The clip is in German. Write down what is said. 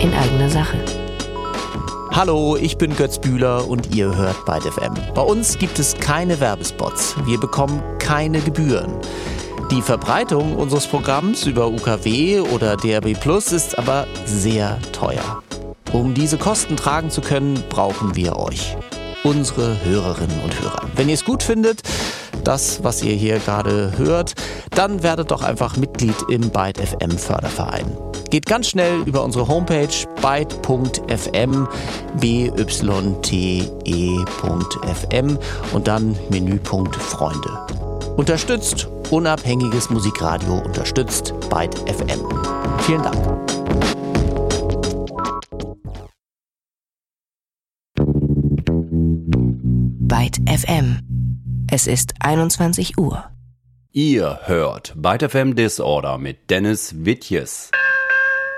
in eigener Sache. Hallo, ich bin Götz Bühler und ihr hört Byte FM. Bei uns gibt es keine Werbespots. Wir bekommen keine Gebühren. Die Verbreitung unseres Programms über UKW oder DAB+ ist aber sehr teuer. Um diese Kosten tragen zu können, brauchen wir euch, unsere Hörerinnen und Hörer. Wenn ihr es gut findet, das, was ihr hier gerade hört, dann werdet doch einfach Mitglied im Byte FM Förderverein. Geht ganz schnell über unsere Homepage byte.fm, byte.fm und dann Menüpunkt Freunde. Unterstützt unabhängiges Musikradio, unterstützt Byte FM. Vielen Dank. Byte FM. Es ist 21 Uhr. Ihr hört Byte FM Disorder mit Dennis Wittjes.